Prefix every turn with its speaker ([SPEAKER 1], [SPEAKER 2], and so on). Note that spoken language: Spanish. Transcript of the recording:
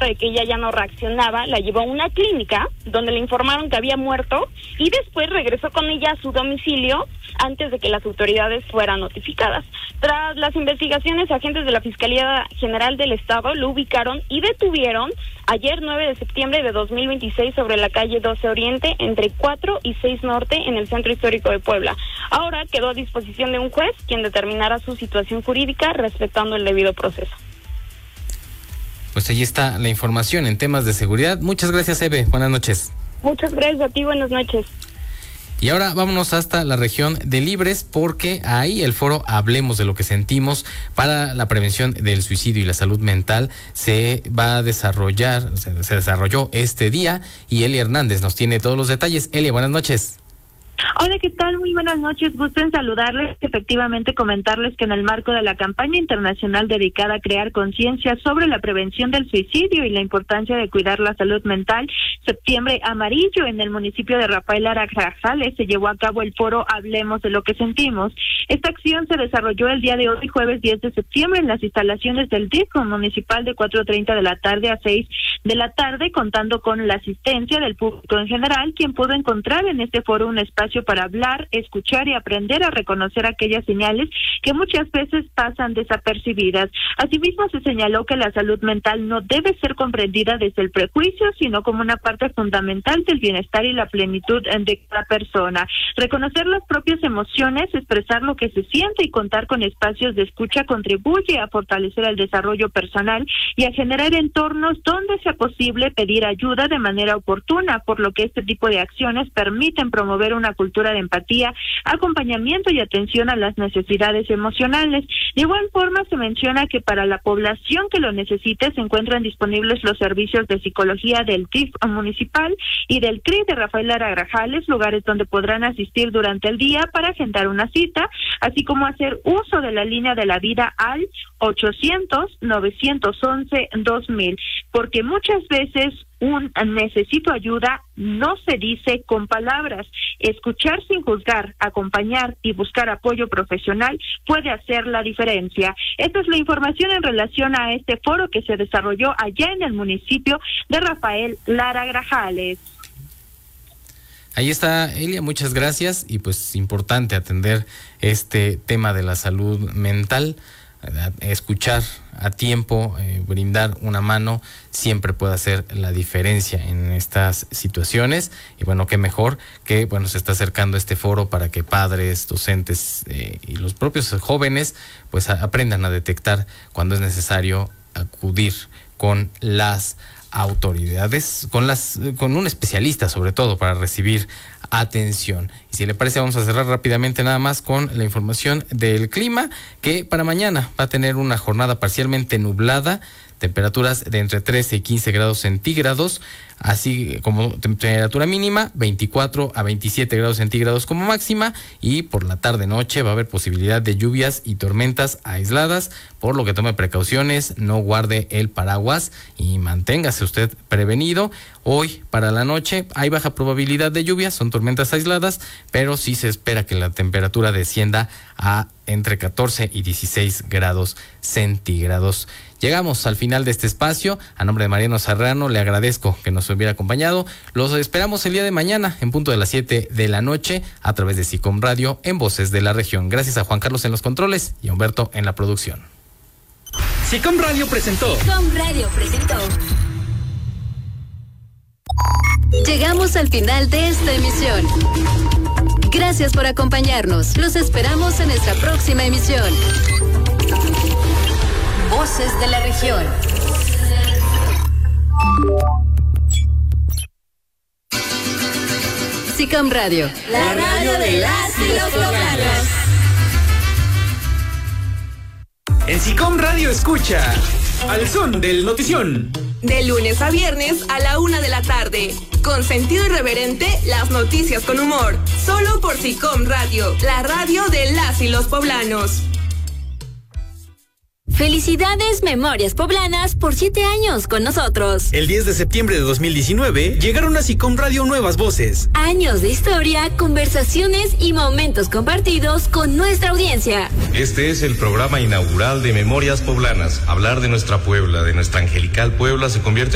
[SPEAKER 1] de que ella ya no reaccionaba, la llevó a una clínica donde le informaron que había muerto y después regresó con ella a su domicilio antes de que las autoridades fueran notificadas. Tras las investigaciones, agentes de la Fiscalía General del Estado lo ubicaron y detuvieron ayer 9 de septiembre de 2026 sobre la calle 12 Oriente entre 4 y 6 Norte en el Centro Histórico de Puebla. Ahora quedó a disposición de un juez quien determinará su situación jurídica respetando el debido proceso.
[SPEAKER 2] Pues ahí está la información en temas de seguridad. Muchas gracias, Eve. Buenas noches.
[SPEAKER 1] Muchas gracias a ti. Buenas noches.
[SPEAKER 2] Y ahora vámonos hasta la región de Libres, porque ahí el foro Hablemos de lo que sentimos para la prevención del suicidio y la salud mental se va a desarrollar, se desarrolló este día, y Elia Hernández nos tiene todos los detalles. Elia, buenas noches.
[SPEAKER 3] Hola, ¿qué tal? Muy buenas noches. Gusto en saludarles. Efectivamente, comentarles que en el marco de la campaña internacional dedicada a crear conciencia sobre la prevención del suicidio y la importancia de cuidar la salud mental, Septiembre Amarillo, en el municipio de Rafael Lara Grajales, se llevó a cabo el foro Hablemos de lo que sentimos. Esta acción se desarrolló el día de hoy, jueves 10 de septiembre, en las instalaciones del DIF municipal de 4:30 de la tarde a 6 de la tarde, contando con la asistencia del público en general, quien pudo encontrar en este foro un espacio para hablar, escuchar y aprender a reconocer aquellas señales que muchas veces pasan desapercibidas. Asimismo, se señaló que la salud mental no debe ser comprendida desde el prejuicio, sino como una parte fundamental del bienestar y la plenitud de cada persona. Reconocer las propias emociones, expresar lo que se siente y contar con espacios de escucha contribuye a fortalecer el desarrollo personal y a generar entornos donde sea posible pedir ayuda de manera oportuna, por lo que este tipo de acciones permiten promover una cultura de empatía, acompañamiento y atención a las necesidades emocionales. De igual forma, se menciona que para la población que lo necesite se encuentran disponibles los servicios de psicología del DIF municipal y del CRI de Rafael Lara Grajales, lugares donde podrán asistir durante el día para agendar una cita, así como hacer uso de la línea de la vida al 800-911-2000, porque muchas veces un necesito ayuda no se dice con palabras. Escuchar sin juzgar, acompañar y buscar apoyo profesional puede hacer la diferencia. Esta es la información en relación a este foro que se desarrolló allá en el municipio de Rafael Lara Grajales.
[SPEAKER 2] Ahí está, Elia, muchas gracias. Y pues importante atender este tema de la salud mental. Escuchar a tiempo, brindar una mano siempre puede hacer la diferencia en estas situaciones. Y bueno, qué mejor que se está acercando este foro para que padres, docentes y los propios jóvenes pues aprendan a detectar cuando es necesario acudir con las autoridades, con un especialista sobre todo, para recibir atención. Y si le parece, vamos a cerrar rápidamente nada más con la información del clima, que para mañana va a tener una jornada parcialmente nublada, temperaturas de entre 13 y 15 grados centígrados, así como temperatura mínima 24 a 27 grados centígrados como máxima, y por la tarde-noche va a haber posibilidad de lluvias y tormentas aisladas, por lo que tome precauciones, no guarde el paraguas y manténgase usted prevenido. Hoy para la noche hay baja probabilidad de lluvias, son tormentas aisladas, pero sí se espera que la temperatura descienda a entre 14 y 16 grados centígrados. Llegamos al final de este espacio. A nombre de Mariano Serrano, le agradezco que nos hubiera acompañado. Los esperamos el día de mañana en punto de las 7 de la noche a través de SICOM Radio en Voces de la Región. Gracias a Juan Carlos en los controles y a Humberto en la producción.
[SPEAKER 4] SICOM Radio presentó.
[SPEAKER 5] Llegamos al final de esta emisión. Gracias por acompañarnos. Los esperamos en nuestra próxima emisión. Voces de la Región. SICOM Radio.
[SPEAKER 6] La radio de las y los poblanos.
[SPEAKER 4] En SICOM Radio escucha Al Son del Notición.
[SPEAKER 6] De lunes a viernes a la 1 de la tarde. Con sentido irreverente, las noticias con humor. Solo por SICOM Radio, la radio de las y los poblanos.
[SPEAKER 5] Felicidades Memorias Poblanas por 7 años con nosotros.
[SPEAKER 4] El 10 de septiembre de 2019 llegaron a SICOM Radio nuevas voces.
[SPEAKER 5] Años de historia, conversaciones y momentos compartidos con nuestra audiencia.
[SPEAKER 7] Este es el programa inaugural de Memorias Poblanas. Hablar de nuestra Puebla, de nuestra angelical Puebla, se convierte